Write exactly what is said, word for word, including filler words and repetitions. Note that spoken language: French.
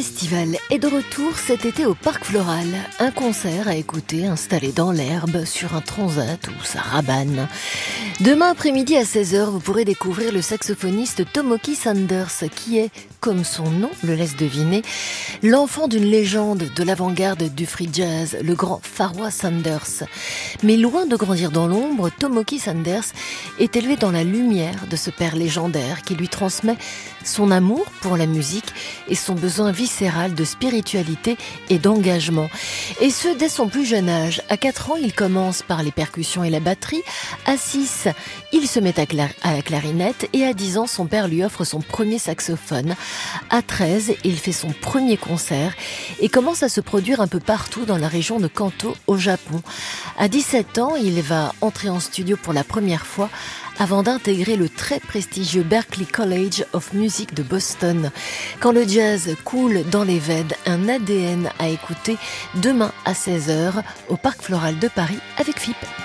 festival est de retour cet été au Parc Floral. Un concert à écouter installé dans l'herbe sur un transat où ça rabane. Demain après-midi à seize heures, vous pourrez découvrir le saxophoniste Tomoki Sanders qui est, comme son nom le laisse deviner, l'enfant d'une légende de l'avant-garde du free jazz, le grand Pharoah Sanders. Mais loin de grandir dans l'ombre, Tomoki Sanders est élevé dans la lumière de ce père légendaire qui lui transmet son amour pour la musique et son besoin viscéral de spiritualité et d'engagement. Et ce, dès son plus jeune âge. À quatre ans, il commence par les percussions et la batterie. À six, il se met à, cla- à la clarinette. Et à dix ans, son père lui offre son premier saxophone. À treize, il fait son premier concert et commence à se produire un peu partout dans la région de Kanto, au Japon. À dix-sept ans, il va entrer en studio pour la première fois avant d'intégrer le très prestigieux Berklee College of Music de Boston. Quand le jazz coule dans les veines, un A D N à écouter demain à seize heures au Parc Floral de Paris avec F I P.